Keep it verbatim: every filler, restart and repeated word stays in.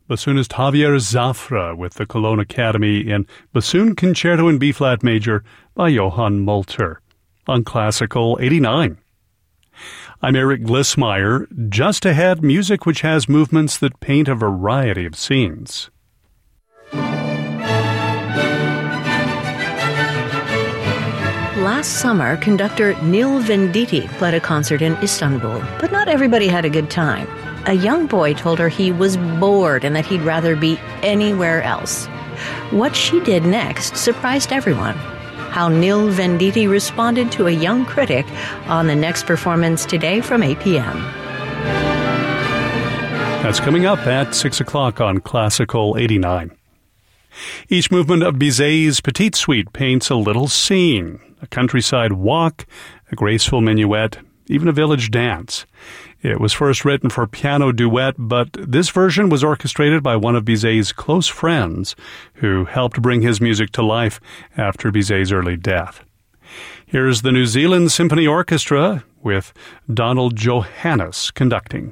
bassoonist Javier Zafra with the Cologne Academy in Bassoon Concerto in B-flat major by Johann Molter on Classical eighty-nine. I'm Eric Glissmeyer. Just ahead, music which has movements that paint a variety of scenes. Last summer, conductor Neil Venditti played a concert in Istanbul, but not everybody had a good time. A young boy told her he was bored and that he'd rather be anywhere else. What she did next surprised everyone. How Neil Venditti responded to a young critic on the next performance today from eight p.m. That's coming up at six o'clock on Classical eighty-nine. Each movement of Bizet's Petite Suite paints a little scene, a countryside walk, a graceful minuet, even a village dance. It was first written for piano duet, but this version was orchestrated by one of Bizet's close friends who helped bring his music to life after Bizet's early death. Here's the New Zealand Symphony Orchestra with Donald Johannes conducting.